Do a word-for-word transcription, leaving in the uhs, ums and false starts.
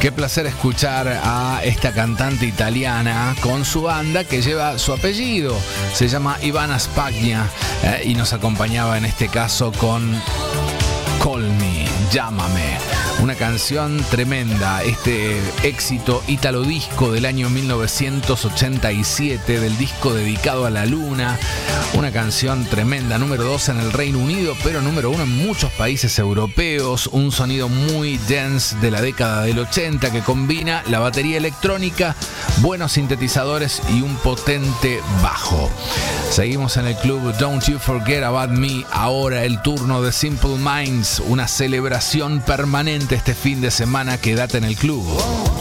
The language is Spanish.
Qué placer escuchar a esta cantante italiana con su banda que lleva su apellido. Se llama Ivana Spagna eh, y nos acompañaba en este caso con Call Me, Llámame. Una canción tremenda, este éxito italo disco del año mil novecientos ochenta y siete, del disco dedicado a la luna. Una canción tremenda, número dos en el Reino Unido, pero número uno en muchos países europeos. Un sonido muy dance de la década del ochenta que combina la batería electrónica, buenos sintetizadores y un potente bajo. Seguimos en el club Don't You Forget About Me. Ahora el turno de Simple Minds, una celebración permanente este fin de semana. Quédate en el club.